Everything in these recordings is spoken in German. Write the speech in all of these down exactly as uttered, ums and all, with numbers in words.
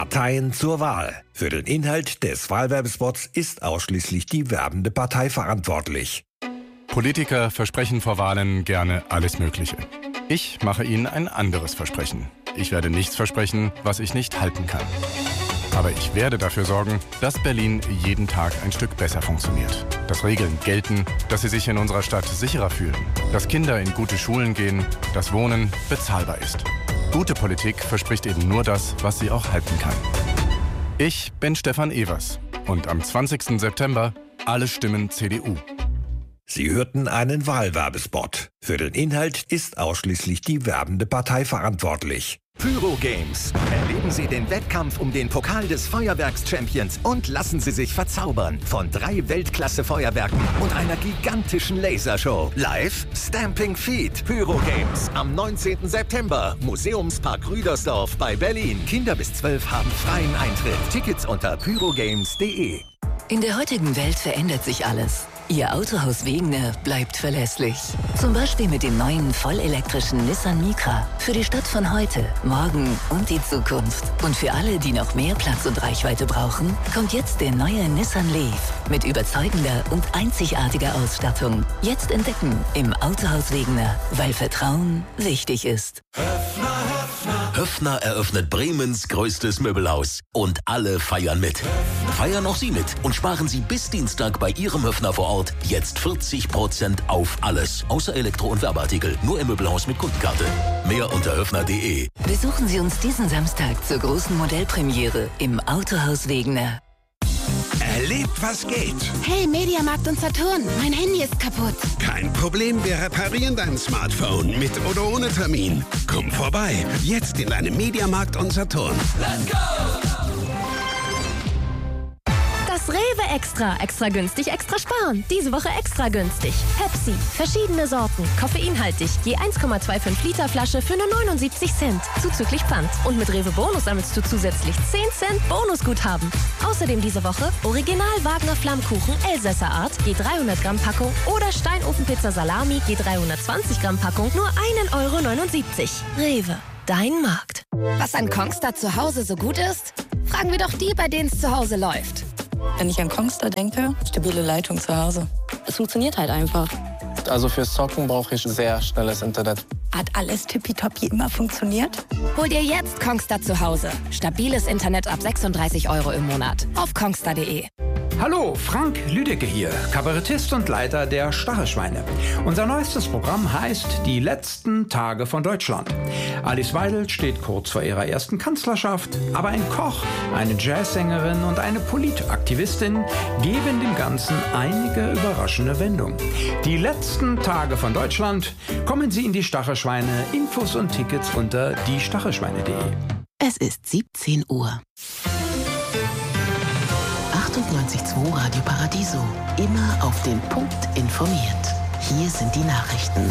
Parteien zur Wahl. Für den Inhalt des Wahlwerbespots ist ausschließlich die werbende Partei verantwortlich. Politiker versprechen vor Wahlen gerne alles Mögliche. Ich mache Ihnen ein anderes Versprechen. Ich werde nichts versprechen, was ich nicht halten kann. Aber ich werde dafür sorgen, dass Berlin jeden Tag ein Stück besser funktioniert. Dass Regeln gelten, dass Sie sich in unserer Stadt sicherer fühlen. Dass Kinder in gute Schulen gehen, dass Wohnen bezahlbar ist. Gute Politik verspricht eben nur das, was sie auch halten kann. Ich bin Stefan Evers und am zwanzigsten September alle Stimmen C D U. Sie hörten einen Wahlwerbespot. Für den Inhalt ist ausschließlich die werbende Partei verantwortlich. Pyro Games. Erleben Sie den Wettkampf um den Pokal des Feuerwerks-Champions und lassen Sie sich verzaubern von drei Weltklasse-Feuerwerken und einer gigantischen Lasershow. Live Stamping Feet. Pyro Games am neunzehnten September. Museumspark Rüdersdorf bei Berlin. Kinder bis zwölf haben freien Eintritt. Tickets unter pyrogames punkt de. In der heutigen Welt verändert sich alles. Ihr Autohaus Wegener bleibt verlässlich. Zum Beispiel mit dem neuen vollelektrischen Nissan Micra. Für die Stadt von heute, morgen und die Zukunft. Und für alle, die noch mehr Platz und Reichweite brauchen, kommt jetzt der neue Nissan Leaf. Mit überzeugender und einzigartiger Ausstattung. Jetzt entdecken im Autohaus Wegener, weil Vertrauen wichtig ist. Höffner eröffnet Bremens größtes Möbelhaus. Und alle feiern mit. Feiern auch Sie mit und sparen Sie bis Dienstag bei Ihrem Höffner vor Ort jetzt vierzig Prozent auf alles. Außer Elektro- und Werbeartikel. Nur im Möbelhaus mit Kundenkarte. Mehr unter höffner punkt de. Besuchen Sie uns diesen Samstag zur großen Modellpremiere im Autohaus Wegener. Erlebt, was geht. Hey, Mediamarkt und Saturn, mein Handy ist kaputt. Kein Problem, wir reparieren dein Smartphone mit oder ohne Termin. Komm vorbei, jetzt in deinem Mediamarkt und Saturn. Let's go! Das Rewe Extra. Extra günstig, extra sparen. Diese Woche extra günstig. Pepsi. Verschiedene Sorten. Koffeinhaltig. Je eins Komma fünfundzwanzig Liter Flasche für nur neunundsiebzig Cent. Zuzüglich Pfand. Und mit Rewe Bonus sammelst du zusätzlich zehn Cent Bonusguthaben. Außerdem diese Woche Original Wagner Flammkuchen Elsässer Art. Je dreihundert Gramm Packung. Oder Steinofenpizza Salami. Je dreihundertzwanzig Gramm Packung. Nur ein Euro neunundsiebzig. Rewe. Dein Markt. Was an Kongstar zu Hause so gut ist? Fragen wir doch die, bei denen es zu Hause läuft. Wenn ich an Kongstar denke, stabile Leitung zu Hause. Es funktioniert halt einfach. Also fürs Zocken brauche ich sehr schnelles Internet. Hat alles tippitoppi immer funktioniert? Hol dir jetzt Kongstar zu Hause. Stabiles Internet ab sechsunddreißig Euro im Monat. Auf kongstar punkt de. Hallo, Frank Lüdecke hier, Kabarettist und Leiter der Stachelschweine. Unser neuestes Programm heißt Die letzten Tage von Deutschland. Alice Weidel steht kurz vor ihrer ersten Kanzlerschaft, aber ein Koch, eine Jazzsängerin und eine Politaktivistin geben dem Ganzen einige überraschende Wendungen. Die letzten Tage von Deutschland. Kommen Sie in die Stachelschweine. Infos und Tickets unter die stachelschweine punkt de. Es ist siebzehn Uhr. achtundneunzig Komma zwei Radio Paradiso. Immer auf den Punkt informiert. Hier sind die Nachrichten.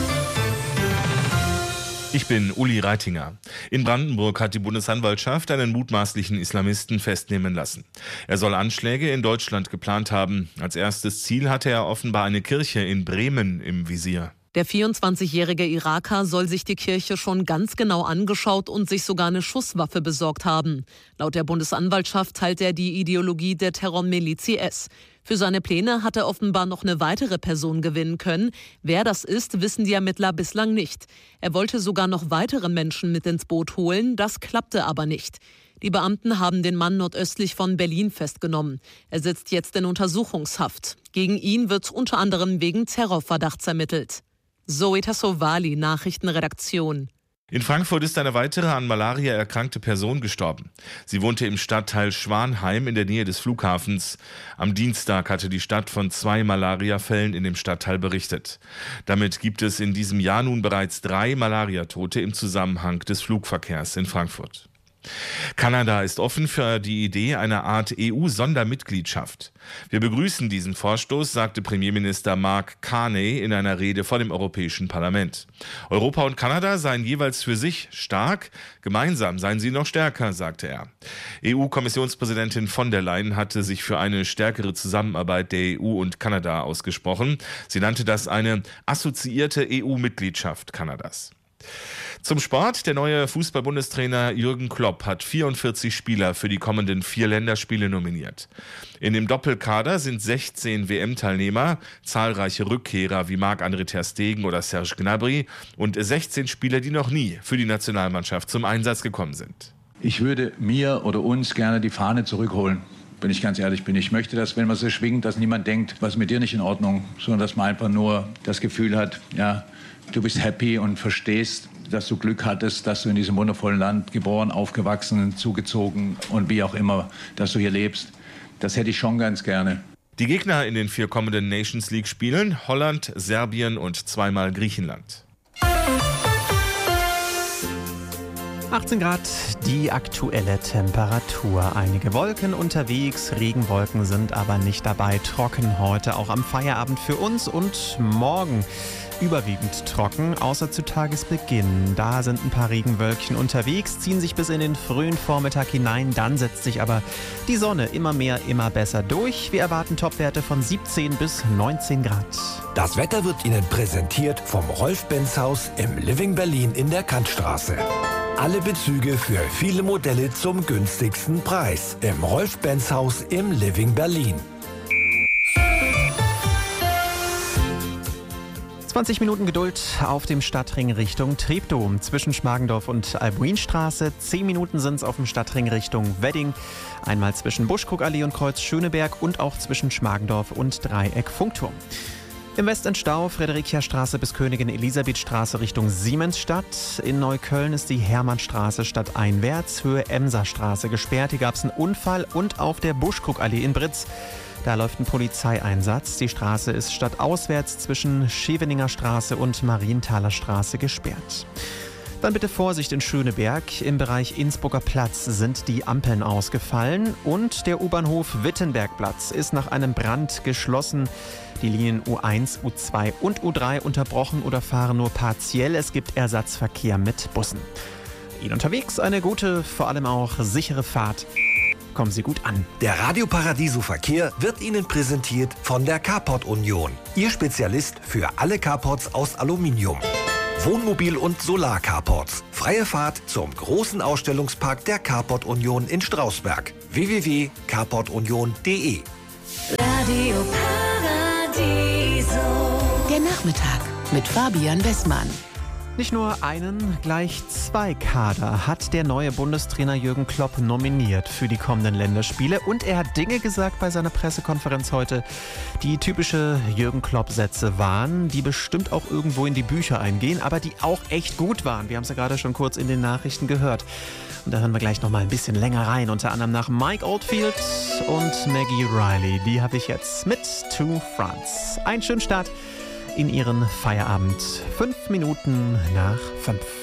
Ich bin Uli Reitinger. In Brandenburg hat die Bundesanwaltschaft einen mutmaßlichen Islamisten festnehmen lassen. Er soll Anschläge in Deutschland geplant haben. Als erstes Ziel hatte er offenbar eine Kirche in Bremen im Visier. Der vierundzwanzigjährige Iraker soll sich die Kirche schon ganz genau angeschaut und sich sogar eine Schusswaffe besorgt haben. Laut der Bundesanwaltschaft teilt er die Ideologie der Terrormiliz I S. Für seine Pläne hat er offenbar noch eine weitere Person gewinnen können. Wer das ist, wissen die Ermittler bislang nicht. Er wollte sogar noch weitere Menschen mit ins Boot holen, das klappte aber nicht. Die Beamten haben den Mann nordöstlich von Berlin festgenommen. Er sitzt jetzt in Untersuchungshaft. Gegen ihn wird unter anderem wegen Terrorverdachts ermittelt. Zoe Tassovali, Nachrichtenredaktion. In Frankfurt ist eine weitere an Malaria erkrankte Person gestorben. Sie wohnte im Stadtteil Schwanheim in der Nähe des Flughafens. Am Dienstag hatte die Stadt von zwei Malariafällen in dem Stadtteil berichtet. Damit gibt es in diesem Jahr nun bereits drei Malariatote im Zusammenhang des Flugverkehrs in Frankfurt. Kanada ist offen für die Idee einer Art E U-Sondermitgliedschaft. Wir begrüßen diesen Vorstoß, sagte Premierminister Mark Carney in einer Rede vor dem Europäischen Parlament. Europa und Kanada seien jeweils für sich stark, gemeinsam seien sie noch stärker, sagte er. E U-Kommissionspräsidentin von der Leyen hatte sich für eine stärkere Zusammenarbeit der E U und Kanada ausgesprochen. Sie nannte das eine assoziierte E U-Mitgliedschaft Kanadas. Zum Sport. Der neue Fußball-Bundestrainer Jürgen Klopp hat vierundvierzig Spieler für die kommenden vier Länderspiele nominiert. In dem Doppelkader sind sechzehn W M-Teilnehmer, zahlreiche Rückkehrer wie Marc-André ter Stegen oder Serge Gnabry und sechzehn Spieler, die noch nie für die Nationalmannschaft zum Einsatz gekommen sind. Ich würde mir oder uns gerne die Fahne zurückholen. Wenn ich ganz ehrlich bin, ich möchte, dass, wenn man so schwingt, dass niemand denkt, was ist mit dir nicht in Ordnung, sondern dass man einfach nur das Gefühl hat, ja, du bist happy und verstehst, dass du Glück hattest, dass du in diesem wundervollen Land geboren, aufgewachsen, zugezogen und wie auch immer, dass du hier lebst. Das hätte ich schon ganz gerne. Die Gegner in den vier kommenden Nations League Spielen: Holland, Serbien und zweimal Griechenland. achtzehn Grad, die aktuelle Temperatur. Einige Wolken unterwegs, Regenwolken sind aber nicht dabei. Trocken heute auch am Feierabend für uns und morgen überwiegend trocken, außer zu Tagesbeginn. Da sind ein paar Regenwölkchen unterwegs, ziehen sich bis in den frühen Vormittag hinein. Dann setzt sich aber die Sonne immer mehr, immer besser durch. Wir erwarten Topwerte von siebzehn bis neunzehn Grad. Das Wetter wird Ihnen präsentiert vom Rolf-Benz-Haus im Living Berlin in der Kantstraße. Alle Bezüge für viele Modelle zum günstigsten Preis im Rolf-Benz-Haus im Living Berlin. zwanzig Minuten Geduld auf dem Stadtring Richtung Treptow zwischen Schmargendorf und Albuinstraße. zehn Minuten sind es auf dem Stadtring Richtung Wedding. Einmal zwischen Buschkrugallee und Kreuz Schöneberg und auch zwischen Schmargendorf und Dreieck Funkturm. Im Westend Stau, Friedrichia-Straße bis Königin-Elisabeth-Straße Richtung Siemensstadt. In Neukölln ist die Hermannstraße stadteinwärts, Höhe Emser-Straße gesperrt. Hier gab es einen Unfall und auf der Buschkrugallee in Britz. Da läuft ein Polizeieinsatz. Die Straße ist stadtauswärts zwischen Scheveninger Straße und Marienthaler Straße gesperrt. Dann bitte Vorsicht in Schöneberg. Im Bereich Innsbrucker Platz sind die Ampeln ausgefallen und der U-Bahnhof Wittenbergplatz ist nach einem Brand geschlossen. Die Linien U eins, U zwei und U drei unterbrochen oder fahren nur partiell. Es gibt Ersatzverkehr mit Bussen. Ihnen unterwegs eine gute, vor allem auch sichere Fahrt. Kommen Sie gut an. Der Radio Paradiso Verkehr wird Ihnen präsentiert von der Carport Union. Ihr Spezialist für alle Carports aus Aluminium. Wohnmobil- und Solar-Carports. Freie Fahrt zum großen Ausstellungspark der Carport Union in Strausberg. w w w punkt carport union punkt d e. Radio Paradiso. Der Nachmittag mit Fabian Westmann. Nicht nur einen, gleich zwei Kader hat der neue Bundestrainer Jürgen Klopp nominiert für die kommenden Länderspiele. Und er hat Dinge gesagt bei seiner Pressekonferenz heute, die typische Jürgen Klopp-Sätze waren, die bestimmt auch irgendwo in die Bücher eingehen, aber die auch echt gut waren. Wir haben es ja gerade schon kurz in den Nachrichten gehört. Und da hören wir gleich noch mal ein bisschen länger rein, unter anderem nach Mike Oldfield und Maggie Riley. Die habe ich jetzt mit To France. Einen schönen Start in Ihren Feierabend. Fünf Minuten nach fünf.